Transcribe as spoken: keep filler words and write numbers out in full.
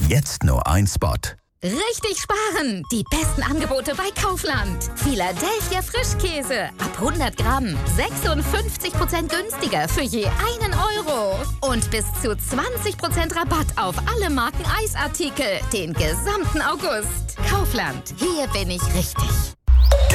Jetzt nur ein Spot. Richtig sparen! Die besten Angebote bei Kaufland. Philadelphia Frischkäse. Ab hundert Gramm. sechsundfünfzig Prozent günstiger für je einen Euro. Und bis zu zwanzig Prozent Rabatt auf alle Marken Eisartikel. Den gesamten August. Kaufland. Hier bin ich richtig.